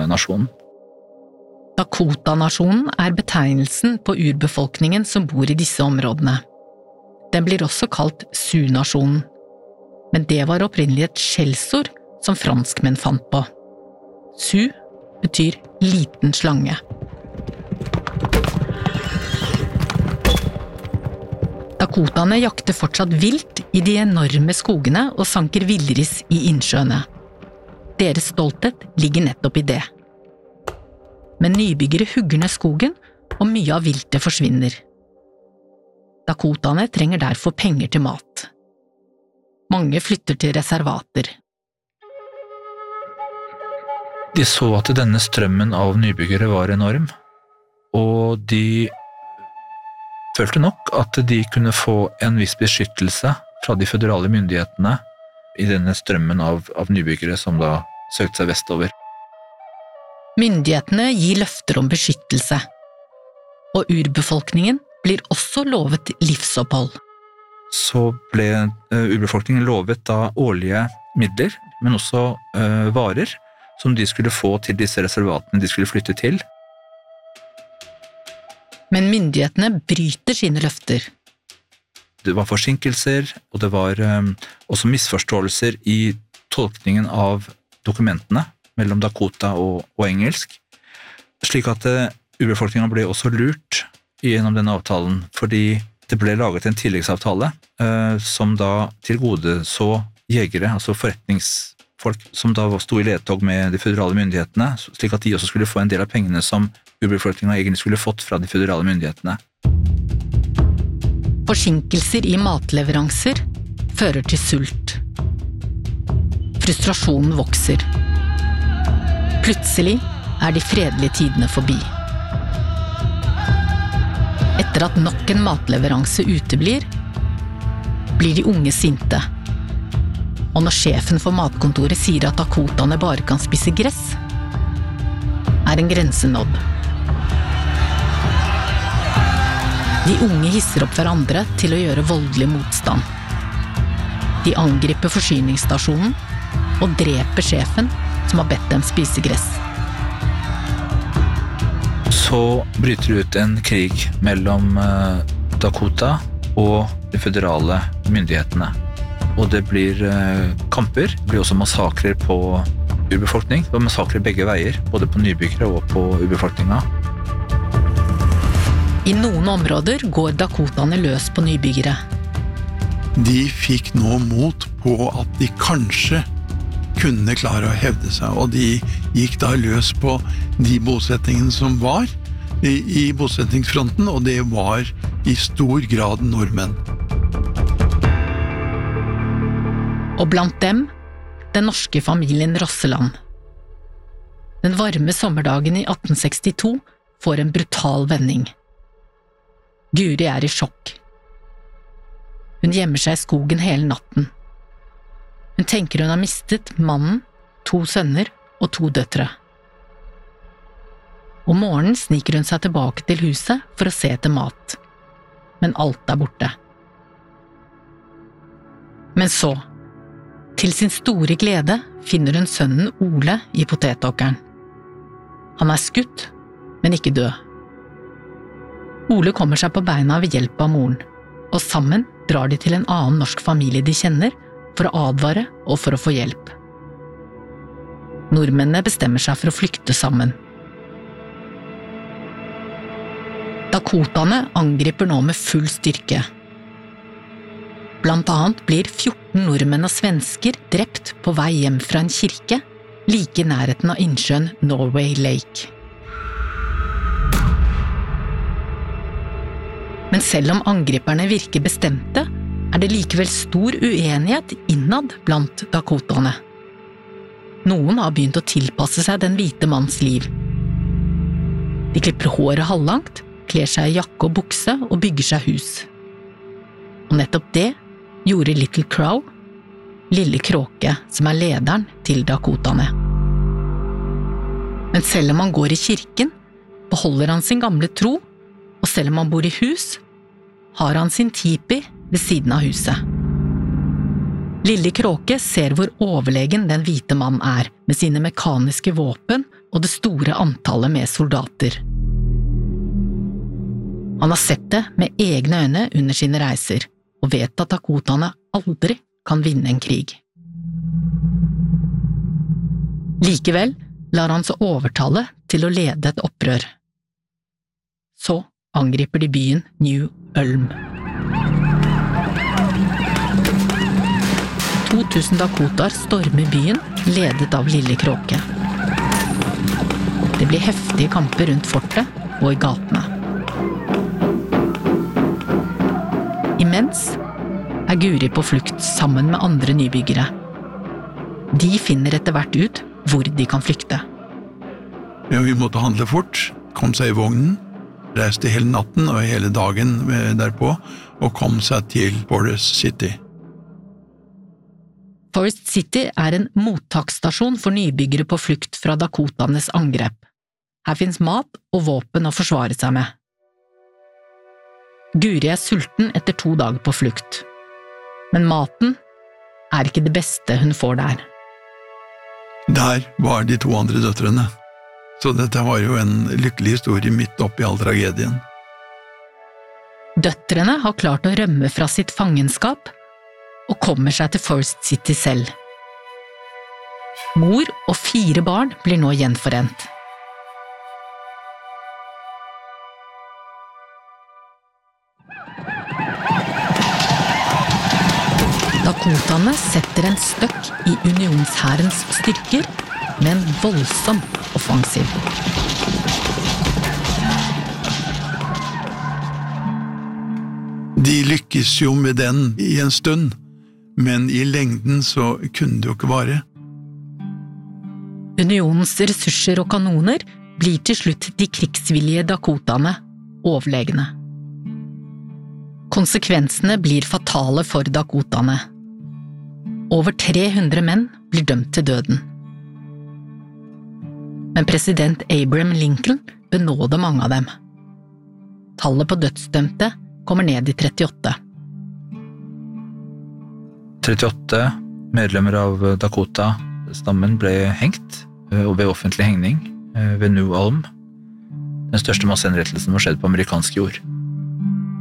nasjonen. Dakota-nasjonen betegnelsen på urbefolkningen som bor i disse områdene. Den blir også kalt Sioux-nasjonen, men det var opprinnelig et skjellsord som franskmenn fant på. Sioux betyr liten slange. Dakotaene jakter fortsatt vilt i de enorme skogene og sanker villris i innsjøene. Deres stolthet ligger nettopp i det. Men nybyggere hugger ned skogen, og mye av viltet forsvinner. Dakotaene trenger derfor penger til mat. Mange flytter til reservater. De så at denne strømmen av nybyggere var enorm, og de følte nok at de kunne få en viss beskyttelse fra de føderale myndighetene i denne strømmen av nybyggere som da søkte seg vestover. Myndighetene gir løfter om beskyttelse, og urbefolkningen blir også lovet livsopphold. Så ble urbefolkningen lovet da årlige midler, men også varer, som de skulle få til disse reservatene de skulle flytte til. Men myndighetene bryter sine løfter. Det var forsinkelser, og det var også misforståelser i tolkningen av dokumentene mellom Dakota og engelsk, slik at urbefolkningen ble også lurt gjennom denne avtalen, fordi det ble laget en tilleggsavtale som da tilgodeså jegere, altså forretningsfolk, som da stod i ledtog med de føderale myndighetene, slik at de også skulle få en del av pengene som urbefolkningen egentlig skulle fått fra de føderale myndighetene. Forsinkelser i matleveranser fører til sult. Frustrasjonen vokser. Plutselig de fredelige tidene forbi. Etter at nok en matleveranse uteblir, blir de unge sinte. Og når sjefen for matkontoret sier at dakotaene bare kan spise gress, en grense nådd. De unge hisser opp hverandre til å gjøre voldelig motstand. De angriper forsyningsstasjonen og dreper sjefen som har bedt dem spise gress. Så bryter det ut en krig mellom Dakota og de føderale myndighetene. Og det blir kamper, det blir også massakrer på urbefolkning. Det var massakrer begge veier, både på nybyggere og på urbefolkninga. I noen områder går dakotaene løs på nybyggere. De fikk nå mot på at de kanskje kunne klare å hevde seg, og de gikk da løs på de bosettingene som var i bosettingsfronten, og det var i stor grad nordmenn. Og blant dem, den norske familien Rosseland. Den varme sommerdagen i 1862 får en brutal vending. Guri i sjokk. Hun gjemmer seg i skogen hele natten. Hun tenker hun har mistet mannen, 2 sønner og 2 døtre. Om morgenen sniker hun seg tilbake til huset for å se etter mat. Men alt borte. Men så, til sin store glede, finner hun sønnen Ole i potetåkeren. Han skutt, men ikke død. Ole kommer seg på beina ved hjelp av moren, og sammen drar de til en annen norsk familie de kjenner, for å advare og for å få hjelp. Nordmennene bestemmer seg for å flykte sammen. Dakotaene angriper nå med full styrke. Blant annet blir 14 nordmenn og svensker drept på vei hjem fra en kirke, like i nærheten av innsjøen Norway Lake. Men selv om angriperne virker bestemte, det likevel stor uenighet innad blant dakotaene. Noen har begynt å tilpasse seg den hvite manns liv. De klipper håret halvlangt, kler seg i jakke og bukse og bygger seg hus. Og nettopp det gjorde Little Crow, lille kråke som lederen til dakotaene. Men selv om han går i kirken, beholder han sin gamle tro, og selv om han bor i hus, har han sin tipi ved siden av huset. Lille Kråke ser hvor overlegen den hvite mann med sine mekaniske våpen og det store antallet med soldater. Han har sett det med egne øyne under sine reiser, og vet at dakotaene aldri kan vinne en krig. Likevel lar han seg overtale til å lede et opprør. Så angriper de byen New Ulm. 2000 dakotaer stormer byen, ledet av Lille Kråke. Det blir heftige kamper rundt fortet og i gatene. Imens Guri på flukt sammen med andre nybyggere. De finner etter hvert ut hvor de kan flykte. Ja, vi måtte handle fort, kom seg i vognen, reiste hele natten og hele dagen derpå, og kom seg til Forest City. Forest City en mottaksstasjon for nybyggere på flukt fra dakotanes angrep. Her finnes mat og våpen å forsvare seg med. Guri sulten etter 2 dager på flukt. Men maten ikke det beste hun får der. Der var de 2 andre døtrene. Så dette var jo en lykkelig historie midt oppi all tragedien. Døtrene har klart å rømme fra sitt fangenskap og kommer seg til Forest City selv. Mor og 4 barn blir nå gjenforent. Dakotaene setter en støkk i unionshærens styrker med en voldsom offensiv. De lykkes jo med den i en stund, men i lengden så kunne det jo ikke vare. Unionens ressurser og kanoner blir til slutt de krigsvillige dakotaene overlegne. Konsekvensene blir fatale for dakotaene. Over 300 menn blir dømt til døden. Men president Abraham Lincoln benåder mange av dem. Tallet på dødsdømte kommer ned i 38. 38 medlemmer av Dakota-stammen ble hengt, og ved offentlig hengning ved New Ulm. Den største massehenrettelsen var skjedd på amerikansk jord.